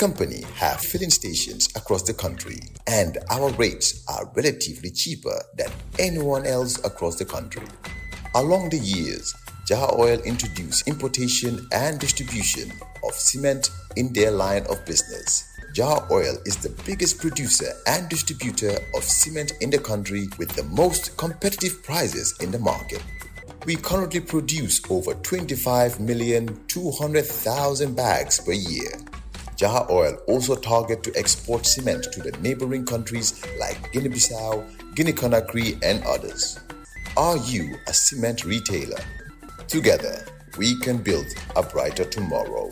company have filling stations across the country, and our rates are relatively cheaper than anyone else across the country. Along the years, Jaha Oil introduced importation and distribution of cement in their line of business. Jaha Oil is the biggest producer and distributor of cement in the country with the most competitive prices in the market. We currently produce over 25,200,000 bags per year. Jaha Oil also targets to export cement to the neighboring countries like Guinea-Bissau, Guinea-Conakry, and others. Are you a cement retailer? Together, we can build a brighter tomorrow.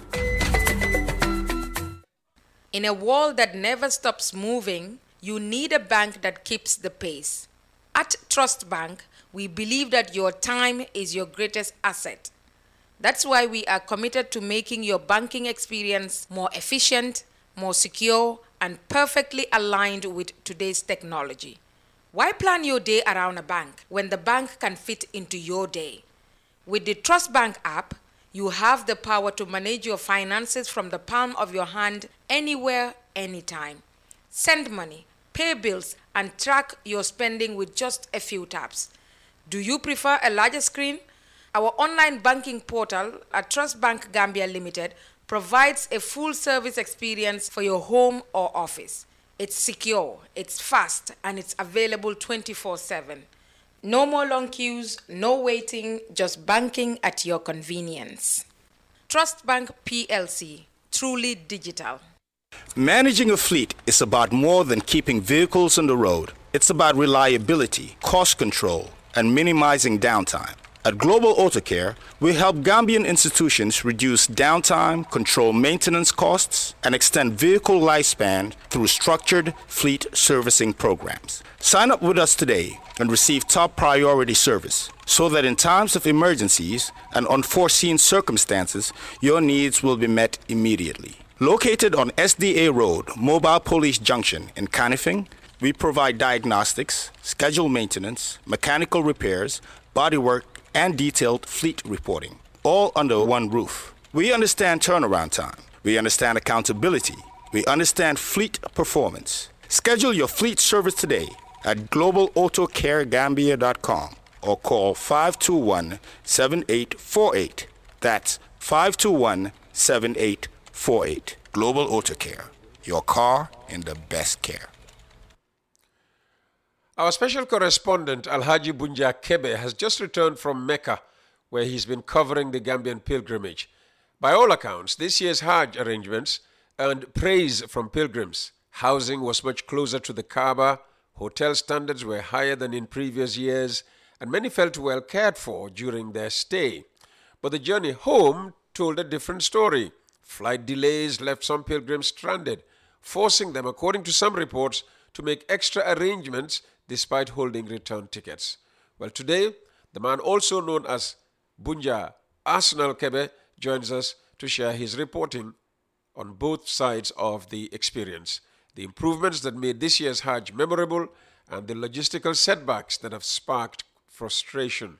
In a world that never stops moving, you need a bank that keeps the pace. At Trust Bank, we believe that your time is your greatest asset. That's why we are committed to making your banking experience more efficient, more secure, and perfectly aligned with today's technology. Why plan your day around a bank when the bank can fit into your day? With the Trust Bank app, you have the power to manage your finances from the palm of your hand anywhere, anytime. Send money, pay bills, and track your spending with just a few taps. Do you prefer a larger screen? Our online banking portal at Trust Bank Gambia Limited provides a full service experience for your home or office. It's secure, it's fast, and it's available 24/7. No more long queues, no waiting, just banking at your convenience. Trust Bank PLC, truly digital. Managing a fleet is about more than keeping vehicles on the road. It's about reliability, cost control, and minimizing downtime. At Global Auto Care, we help Gambian institutions reduce downtime, control maintenance costs, and extend vehicle lifespan through structured fleet servicing programs. Sign up with us today and receive top priority service so that in times of emergencies and unforeseen circumstances, your needs will be met immediately. Located on SDA Road, Mobile Police Junction in Canifing, we provide diagnostics, scheduled maintenance, mechanical repairs, bodywork, and detailed fleet reporting, all under one roof. We understand turnaround time. We understand accountability. We understand fleet performance. Schedule your fleet service today at globalautocaregambia.com or call 521-7848. That's 521-7848. Global Auto Care, your car in the best care. Our special correspondent, Alhaji Bunja Kebe, has just returned from Mecca, where he's been covering the Gambian pilgrimage. By all accounts, this year's Hajj arrangements earned praise from pilgrims. Housing was much closer to the Kaaba, hotel standards were higher than in previous years, and many felt well cared for during their stay. But the journey home told a different story. Flight delays left some pilgrims stranded, forcing them, according to some reports, to make extra arrangements despite holding return tickets. Well, today, the man also known as Bunja Arsenal Kebe joins us to share his reporting on both sides of the experience, the improvements that made this year's Hajj memorable and the logistical setbacks that have sparked frustration.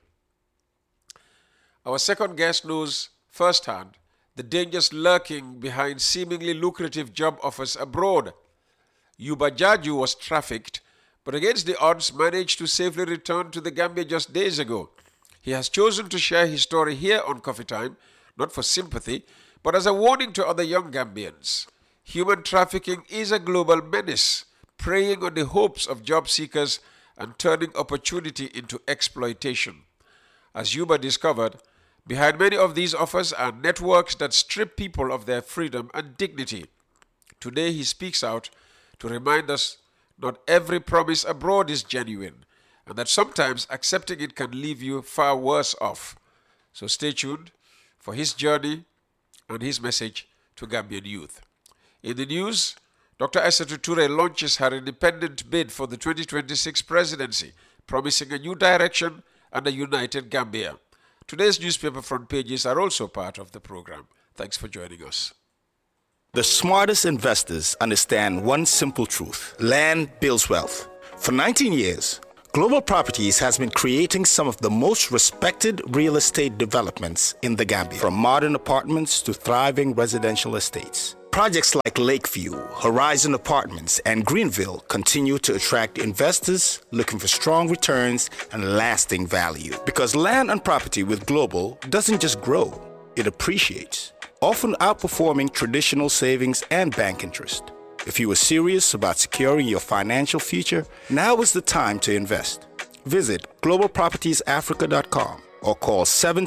Our second guest knows firsthand the dangers lurking behind seemingly lucrative job offers abroad. Yuba Jaju was trafficked, but against the odds managed to safely return to the Gambia just days ago. He has chosen to share his story here on Coffee Time, not for sympathy, but as a warning to other young Gambians. Human trafficking is a global menace, preying on the hopes of job seekers and turning opportunity into exploitation. As Yuba discovered, behind many of these offers are networks that strip people of their freedom and dignity. Today he speaks out to remind us not every promise abroad is genuine, and that sometimes accepting it can leave you far worse off. So stay tuned for his journey and his message to Gambian youth. In the news, Dr. Aissatou Touré launches her independent bid for the 2026 presidency, promising a new direction and a united Gambia. Today's newspaper front pages are also part of the program. Thanks for joining us. The smartest investors understand one simple truth: land builds wealth. For 19 years, Global Properties has been creating some of the most respected real estate developments in the Gambia, from modern apartments to thriving residential estates. Projects like Lakeview, Horizon Apartments, and Greenville continue to attract investors looking for strong returns and lasting value. Because land and property with Global doesn't just grow, it appreciates, often outperforming traditional savings and bank interest. If you are serious about securing your financial future, now is the time to invest. Visit globalpropertiesafrica.com or call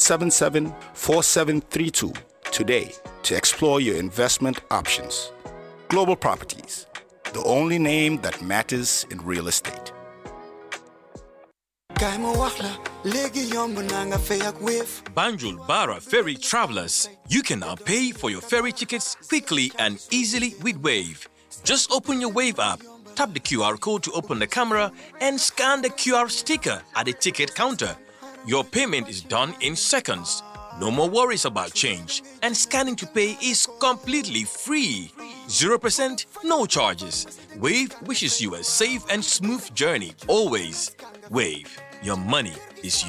777-4732 today to explore your investment options. Global Properties, the only name that matters in real estate. Banjul Bara Ferry Travelers, you can now pay for your ferry tickets quickly and easily with Wave. Just open your Wave app, tap the QR code to open the camera, and scan the QR sticker at the ticket counter. Your payment is done in seconds. No more worries about change. And scanning to pay is completely free. 0%, no charges. Wave wishes you a safe and smooth journey always. Wave, your money is